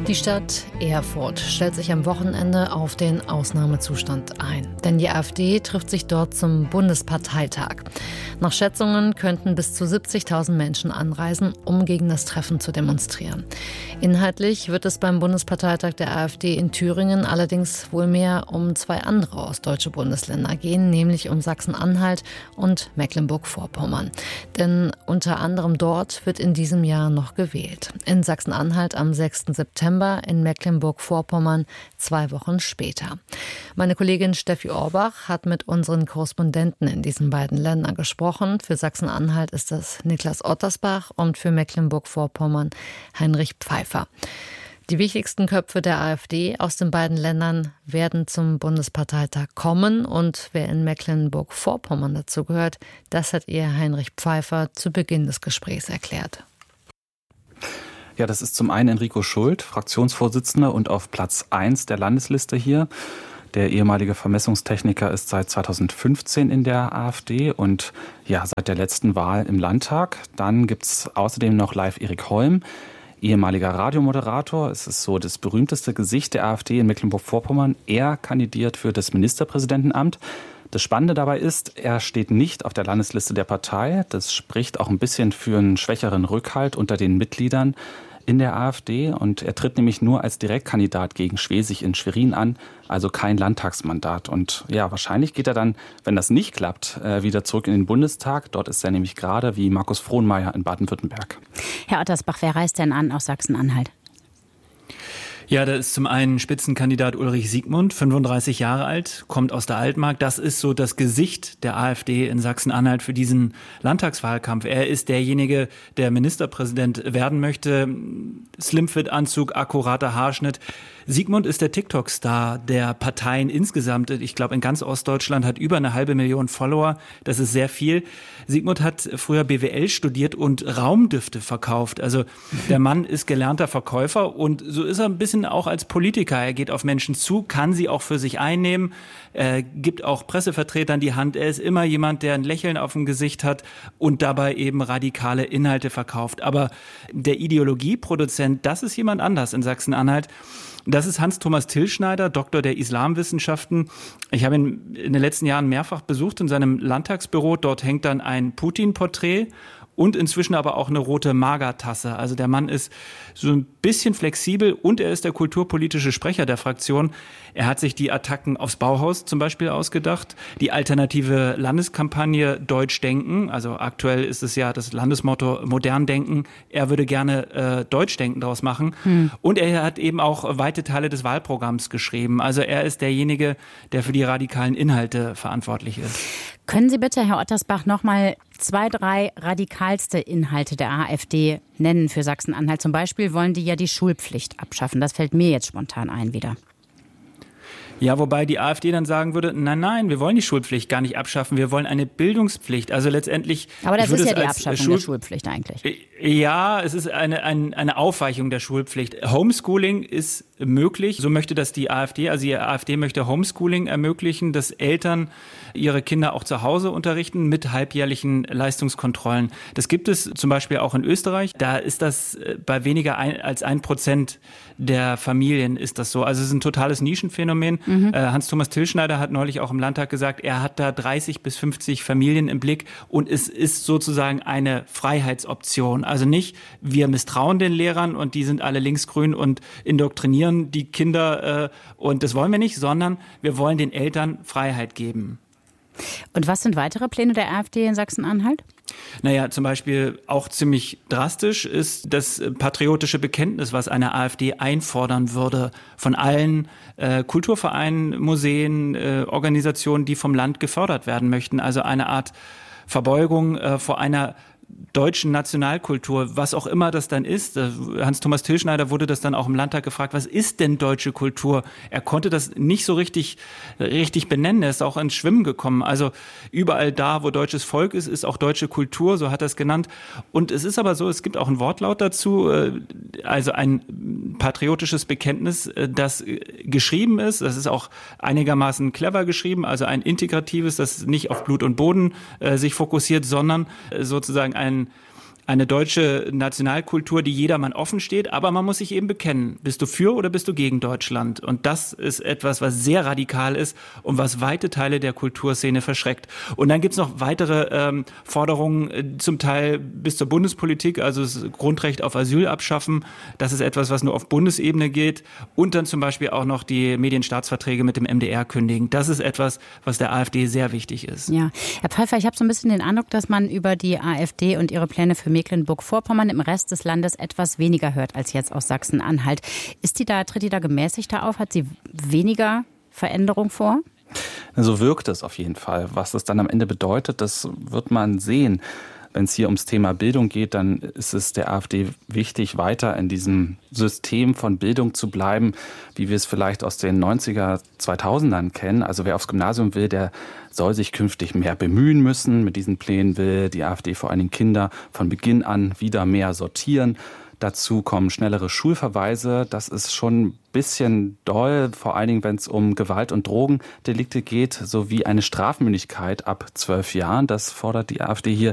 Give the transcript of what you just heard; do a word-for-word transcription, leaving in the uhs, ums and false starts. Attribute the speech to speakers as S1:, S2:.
S1: Die Stadt Erfurt stellt sich am Wochenende auf den Ausnahmezustand ein. Denn die AfD trifft sich dort zum Bundesparteitag. Nach Schätzungen könnten bis zu siebzigtausend Menschen anreisen, um gegen das Treffen zu demonstrieren. Inhaltlich wird es beim Bundesparteitag der AfD in Thüringen allerdings wohl mehr um zwei andere ostdeutsche Bundesländer gehen, nämlich um Sachsen-Anhalt und Mecklenburg-Vorpommern. Denn unter anderem dort wird in diesem Jahr noch gewählt. In Sachsen-Anhalt am sechsten September, in Mecklenburg-Vorpommern zwei Wochen später. Meine Kollegin Steffi Orbach hat mit unseren Korrespondenten in diesen beiden Ländern gesprochen. Für Sachsen-Anhalt ist das Niklas Ottersbach und für Mecklenburg-Vorpommern Heinrich Pfeiffer. Die wichtigsten Köpfe der AfD aus den beiden Ländern werden zum Bundesparteitag kommen. Und wer in Mecklenburg-Vorpommern dazu gehört, das hat ihr Heinrich Pfeiffer zu Beginn des Gesprächs erklärt.
S2: Ja, das ist zum einen Enrico Schult, Fraktionsvorsitzender und auf Platz eins der Landesliste hier. Der ehemalige Vermessungstechniker ist seit zweitausendfünfzehn in der AfD und ja, seit der letzten Wahl im Landtag. Dann gibt's außerdem noch live Erik Holm, ehemaliger Radiomoderator. Es ist so das berühmteste Gesicht der AfD in Mecklenburg-Vorpommern. Er kandidiert für das Ministerpräsidentenamt. Das Spannende dabei ist, er steht nicht auf der Landesliste der Partei. Das spricht auch ein bisschen für einen schwächeren Rückhalt unter den Mitgliedern in der AfD. Und er tritt nämlich nur als Direktkandidat gegen Schwesig in Schwerin an, also kein Landtagsmandat. Und ja, wahrscheinlich geht er dann, wenn das nicht klappt, wieder zurück in den Bundestag. Dort ist er nämlich gerade wie Markus Frohnmayer in Baden-Württemberg.
S3: Herr Ottersbach, wer reist denn an aus Sachsen-Anhalt?
S4: Ja, da ist zum einen Spitzenkandidat Ulrich Siegmund, fünfunddreißig Jahre alt, kommt aus der Altmark. Das ist so das Gesicht der AfD in Sachsen-Anhalt für diesen Landtagswahlkampf. Er ist derjenige, der Ministerpräsident werden möchte. Slimfit-Anzug, akkurater Haarschnitt. Siegmund ist der TikTok-Star der Parteien insgesamt. Ich glaube, in ganz Ostdeutschland hat über eine halbe Million Follower. Das ist sehr viel. Siegmund hat früher B W L studiert und Raumdüfte verkauft. Also der Mann ist gelernter Verkäufer und so ist er ein bisschen auch als Politiker. Er geht auf Menschen zu, kann sie auch für sich einnehmen, äh, gibt auch Pressevertretern die Hand. Er ist immer jemand, der ein Lächeln auf dem Gesicht hat und dabei eben radikale Inhalte verkauft. Aber der Ideologieproduzent, das ist jemand anders in Sachsen-Anhalt. Das ist Hans-Thomas Tilschneider, Doktor der Islamwissenschaften. Ich habe ihn in den letzten Jahren mehrfach besucht in seinem Landtagsbüro. Dort hängt dann ein Putin-Porträt und inzwischen aber auch eine rote Magertasse. Also der Mann ist so ein bisschen flexibel und er ist der kulturpolitische Sprecher der Fraktion. Er hat sich die Attacken aufs Bauhaus zum Beispiel ausgedacht, die alternative Landeskampagne Deutsch denken. Also aktuell ist es ja das Landesmotto modern denken. Er würde gerne äh, Deutsch denken daraus machen. Hm. Und er hat eben auch weite Teile des Wahlprogramms geschrieben. Also er ist derjenige, der für die radikalen Inhalte verantwortlich ist.
S3: Können Sie bitte, Herr Ottersbach, noch mal zwei, drei radikalste Inhalte der AfD nennen für Sachsen-Anhalt? Zum Beispiel wollen die ja die Schulpflicht abschaffen. Das fällt mir jetzt spontan ein wieder.
S4: Ja, wobei die AfD dann sagen würde, nein, nein, wir wollen die Schulpflicht gar nicht abschaffen, wir wollen eine Bildungspflicht. Also letztendlich.
S3: Aber das ist ja die
S4: als
S3: Abschaffung
S4: Schul-
S3: der Schulpflicht eigentlich.
S4: Ja, es ist eine, eine, eine Aufweichung der Schulpflicht. Homeschooling ist möglich. So möchte das die AfD. Also die AfD möchte Homeschooling ermöglichen, dass Eltern ihre Kinder auch zu Hause unterrichten mit halbjährlichen Leistungskontrollen. Das gibt es zum Beispiel auch in Österreich. Da ist das bei weniger ein, als ein Prozent der Familien ist das so. Also es ist ein totales Nischenphänomen. Mhm. Äh, Hans-Thomas Tilschneider hat neulich auch im Landtag gesagt, er hat da dreißig bis fünfzig Familien im Blick und es ist sozusagen eine Freiheitsoption. Also nicht, wir misstrauen den Lehrern und die sind alle linksgrün und indoktrinieren die Kinder äh, und das wollen wir nicht, sondern wir wollen den Eltern Freiheit geben.
S3: Und was sind weitere Pläne der AfD in Sachsen-Anhalt?
S4: Naja, zum Beispiel auch ziemlich drastisch ist das patriotische Bekenntnis, was eine AfD einfordern würde von allen äh, Kulturvereinen, Museen, äh, Organisationen, die vom Land gefördert werden möchten. Also eine Art Verbeugung äh, vor einer deutschen Nationalkultur, was auch immer das dann ist. Hans-Thomas Tilschneider wurde das dann auch im Landtag gefragt, was ist denn deutsche Kultur? Er konnte das nicht so richtig, richtig benennen. Er ist auch ins Schwimmen gekommen. Also überall da, wo deutsches Volk ist, ist auch deutsche Kultur, so hat er es genannt. Und es ist aber so, es gibt auch einen Wortlaut dazu, also ein patriotisches Bekenntnis, das geschrieben ist. Das ist auch einigermaßen clever geschrieben, also ein integratives, das nicht auf Blut und Boden sich fokussiert, sondern sozusagen ein eine deutsche Nationalkultur, die jedermann offen steht, aber man muss sich eben bekennen, bist du für oder bist du gegen Deutschland? Und das ist etwas, was sehr radikal ist und was weite Teile der Kulturszene verschreckt. Und dann gibt's noch weitere ähm, Forderungen, zum Teil bis zur Bundespolitik, also das Grundrecht auf Asyl abschaffen. Das ist etwas, was nur auf Bundesebene geht. Und dann zum Beispiel auch noch die Medienstaatsverträge mit dem M D R kündigen. Das ist etwas, was der AfD sehr wichtig ist.
S3: Ja, Herr Pfeiffer, ich habe so ein bisschen den Eindruck, dass man über die AfD und ihre Pläne für Mecklenburg-Vorpommern im Rest des Landes etwas weniger hört als jetzt aus Sachsen-Anhalt. Ist die da, tritt die da gemäßigter auf? Hat sie weniger Veränderung vor?
S2: So wirkt es auf jeden Fall. Was das dann am Ende bedeutet, das wird man sehen. Wenn es hier ums Thema Bildung geht, dann ist es der AfD wichtig, weiter in diesem System von Bildung zu bleiben, wie wir es vielleicht aus den neunziger, zweitausendern kennen. Also wer aufs Gymnasium will, der soll sich künftig mehr bemühen müssen. Mit diesen Plänen will die AfD vor allen Dingen Kinder von Beginn an wieder mehr sortieren. Dazu kommen schnellere Schulverweise. Das ist schon ein bisschen doll, vor allen Dingen, wenn es um Gewalt- und Drogendelikte geht, sowie eine Strafmündigkeit ab zwölf Jahren. Das fordert die AfD hier